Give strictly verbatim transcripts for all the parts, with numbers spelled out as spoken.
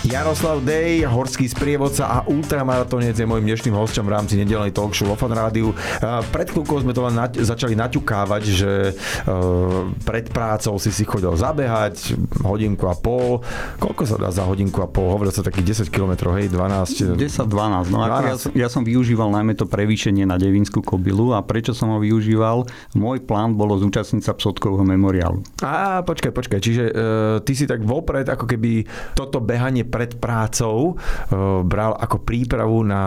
Jaroslav Dej, horský sprievodca a ultramaratonec je môjim dnešným hosťom v rámci nedeľnej talk show vo Fan Rádiu. Pred chvíľkou sme to len nať- začali naťukávať, že uh, pred prácou si si chodil zabehať hodinku a pol. Koľko sa dá za hodinku a pol? Hovoril sa takých desať kilometrov, hej, dvanásť? desať dvanásť. No ako ja, som, ja som využíval najmä to prevýšenie na Devinskú kobylu a prečo som ho využíval? Môj plán bolo zúčastniť sa Psotkovho memoriálu. Á, počkaj, počkaj. Čiže uh, ty si tak vopred, ako keby toto behanie pred prácou uh, bral ako prípravu na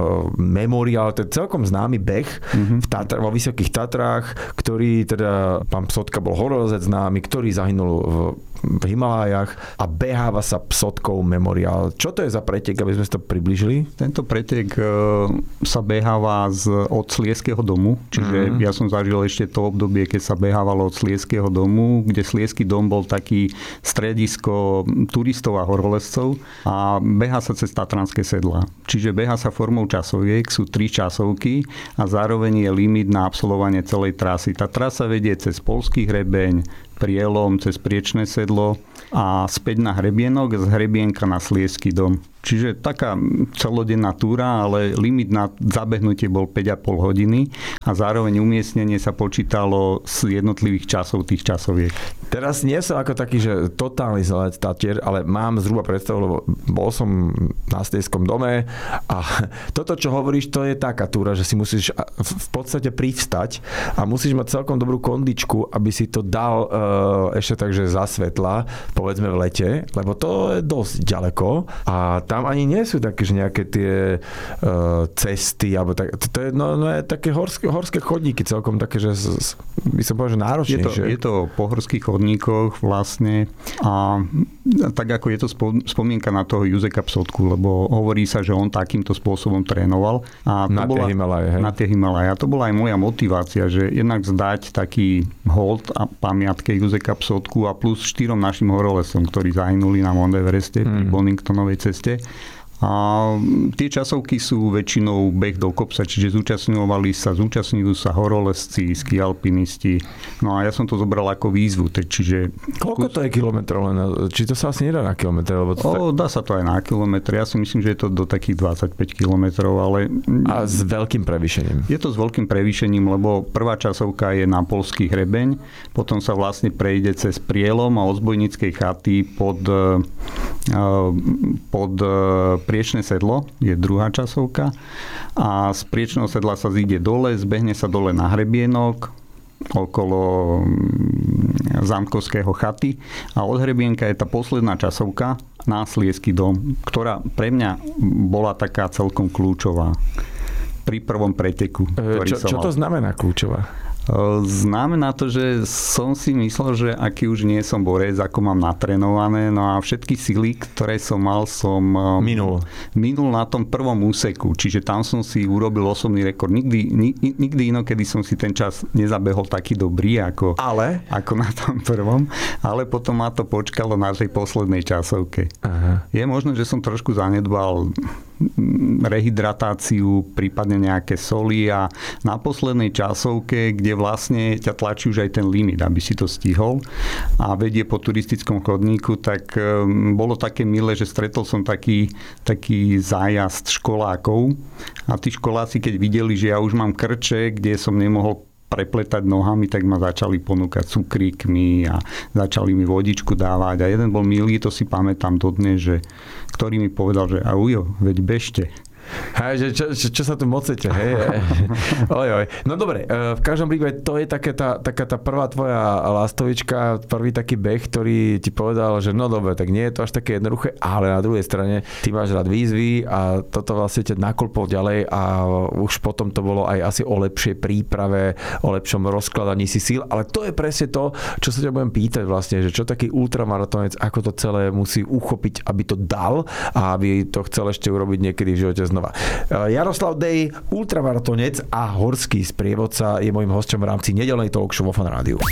memoriál. To je celkom známy beh mm-hmm. v Tatra, vo Vysokých Tatrách, ktorý teda, pán Psotka bol horolezec známy, ktorý zahynul v, v Himalájach a beháva sa Psotkov memoriál. Čo to je za pretek, aby sme si to priblížili? Tento pretek uh, sa beháva z, od Sliezského domu, čiže mm-hmm. ja som zažil ešte to obdobie, keď sa behávalo od Sliezského domu, kde Sliezský dom bol taký stredisko turistov a horolezcov a behá sa cez Tatranské sedlá. Čiže behá sa formou časoviek, sú tri časovky a zároveň je limit na absolvovanie celej trasy. Tá trasa vedie cez Poľský hrebeň, Prielom, cez Priečné sedlo a späť na Hrebienok, z Hrebienka na Sliezský dom. Čiže taká celodenná túra, ale limit na zabehnutie bol päť a pol hodiny a zároveň umiestnenie sa počítalo z jednotlivých časov tých časoviek. Teraz nie som ako taký, že totálny zelec Tatier, ale mám zhruba predstavu, lebo bol som na Sliezskom dome a toto, čo hovoríš, to je taká túra, že si musíš v podstate privstať a musíš mať celkom dobrú kondičku, aby si to dal ešte tak, že za svetla, povedzme v lete, lebo to je dosť ďaleko a tam ani nie sú také, že nejaké tie uh, cesty, alebo tak, to je, no, no je také horské, horské chodníky celkom také, že z, by som povedal, že náročnejšie. Je to, je to po horských chodníkoch vlastne a tak ako je to spomienka na toho Juzeka Psotku, lebo hovorí sa, že on takýmto spôsobom trénoval. A to na bola, tie Himalaje, hej? Na tie Himalaje. A to bola aj moja motivácia, že jednak zdať taký hold a pamiatke Juzeka Psotku a plus štyrom našim horolezcom, ktorí zahynuli na Mount Evereste mm. pri Boningtonovej ceste. A tie časovky sú väčšinou beh do kopca, čiže zúčastňovali sa, zúčastňujú sa horolezci, skialpinisti. No a ja som to zobral ako výzvu. Čiže... Koľko to je kilometrov? Či to sa asi nedá na kilometr? Lebo to o, tak... Dá sa to aj na kilometr. Ja si myslím, že je to do takých dvadsaťpäť kilometrov, ale... A s veľkým prevýšením? Je to s veľkým prevýšením, lebo prvá časovka je na Poľský hrebeň, potom sa vlastne prejde cez Prielom a od Zbojnickej chaty pod, pod Priečné sedlo, je druhá časovka a z Priečného sedla sa zíde dole, zbehne sa dole na Hrebienok okolo Zámkovského chaty a od Hrebienka je tá posledná časovka na Sliezský dom, ktorá pre mňa bola taká celkom kľúčová pri prvom preteku. Čo, čo to znamená kľúčová? Znamená to, že som si myslel, že aký už nie som borec, ako mám natrenované, no a všetky sily, ktoré som mal, som minul. minul na tom prvom úseku, čiže tam som si urobil osobný rekord. Nikdy, ni, nikdy inokedy som si ten čas nezabehol taký dobrý, ako, ale? ako na tom prvom, ale potom ma to počkalo na tej poslednej časovke. Aha. Je možné, že som trošku zanedbal rehydratáciu, prípadne nejaké soli a na poslednej časovke, kde vlastne ťa tlačí už aj ten limit, aby si to stihol a vedie po turistickom chodníku, tak bolo také milé, že stretol som taký, taký zájazd školákov a tí školáci, keď videli, že ja už mám krče, kde som nemohol prepletať nohami, tak ma začali ponúkať cukríkmi a začali mi vodičku dávať a jeden bol milý, to si pamätám dodnes, že ktorý mi povedal, že a ujo, veď bežte. Hej, že čo, čo, čo sa tu mocete, hej? oj, oj. No dobre, v každom prípade to je také tá, taká tá prvá tvoja lastovička, prvý taký beh, ktorý ti povedal, že no dobre, tak nie je to až také jednoduché, ale na druhej strane ty máš rád výzvy a toto vlastne ťa naklopol ďalej a už potom to bolo aj asi o lepšej príprave, o lepšom rozkladaní si síl, ale to je presne to, čo sa ťa budem pýtať vlastne, že čo taký ultramaratonec, ako to celé musí uchopiť, aby to dal a aby to chcel ešte urobiť niekedy v živote znova. Jaroslav Dej, ultramaratonec a horský sprievodca je môjim hosťom v rámci nedeľnej talk show vo Fan Rádiu.